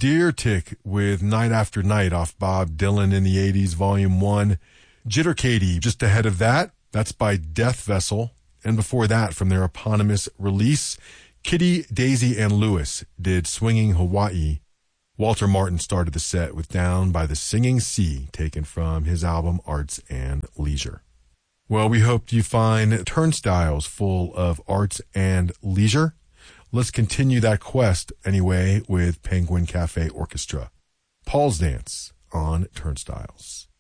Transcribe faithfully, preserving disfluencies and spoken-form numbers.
Deer Tick with Night After Night off Bob Dylan in the eighties, Volume one. Jitterkaty just ahead of that. That's by Death Vessel. And before that, from their eponymous release, Kitty, Daisy, and Lewis did Swinging Hawaii. Walter Martin started the set with Down by the Singing Sea, taken from his album Arts and Leisure. Well, we hope you find Turnstiles full of arts and leisure. Let's continue that quest anyway with Penguin Cafe Orchestra. Paul's Dance on Turnstiles.